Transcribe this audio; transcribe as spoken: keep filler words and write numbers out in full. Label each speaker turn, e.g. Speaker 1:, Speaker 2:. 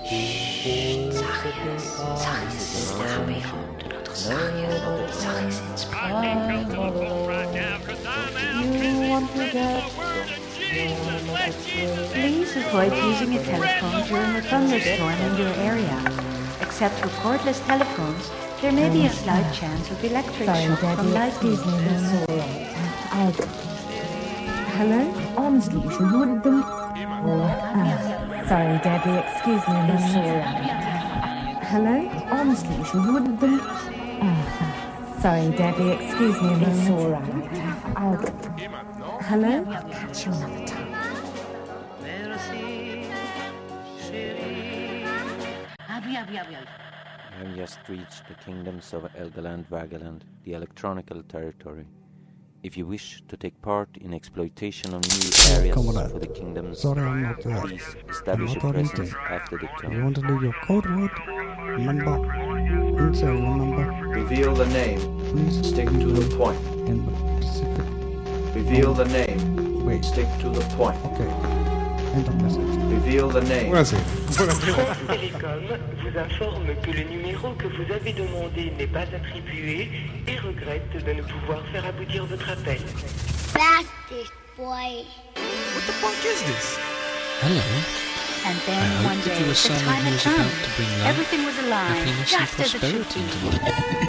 Speaker 1: Chut, zachtjes. Zachtjes is de H B O. Doe dat toch zachtjes. Zachtjes inspreken.
Speaker 2: You want to get...
Speaker 3: Please avoid using a telephone during a thunderstorm in your area. Except for cordless telephones, there may be a slight chance of electric
Speaker 2: Sorry,
Speaker 3: shock from
Speaker 2: Debbie,
Speaker 3: lightning.
Speaker 2: excuse me, it's all right. I'll... Hello? Honestly, you should would have been... Uh, sorry, Debbie, excuse me, it's all right. Hello? Honestly, you should would have been... Uh, sorry, Debbie, excuse me, it's all right. I'll... Hello? I'll catch you another time.
Speaker 4: I have just reached the kingdoms of Elgaland Vagaland, the electronical territory. If you wish to take part in exploitation of new areas for the kingdoms,
Speaker 5: Sorry, I'm not there.
Speaker 4: please establish
Speaker 5: I'm
Speaker 4: a
Speaker 5: not on
Speaker 4: presence
Speaker 5: it.
Speaker 4: after the
Speaker 5: You
Speaker 4: tone.
Speaker 5: want to leave your code word, number, and serial number,
Speaker 6: Reveal the name.
Speaker 5: please.
Speaker 6: Stick to the point.
Speaker 5: In the Pacific.
Speaker 6: Reveal the name.
Speaker 5: Wait,
Speaker 6: Stick to the point.
Speaker 5: okay. End of message.
Speaker 6: Reveal the name.
Speaker 7: Buonasera.
Speaker 8: France Télécom vous informe que le numéro que vous avez demandé n'est pas attribué et regrette de ne pouvoir faire aboutir votre appel.
Speaker 9: Plastic boy.
Speaker 7: What the fuck is this?
Speaker 1: Hello.
Speaker 3: And
Speaker 1: I
Speaker 3: then
Speaker 1: hope
Speaker 3: one
Speaker 1: that
Speaker 3: day,
Speaker 1: you were
Speaker 3: the
Speaker 1: someone
Speaker 3: time
Speaker 1: who
Speaker 3: had
Speaker 1: was
Speaker 3: come.
Speaker 1: about to bring love,
Speaker 3: Everything was aligned,
Speaker 1: happiness and
Speaker 3: just as it should
Speaker 1: prosperity
Speaker 3: be.
Speaker 1: into my life.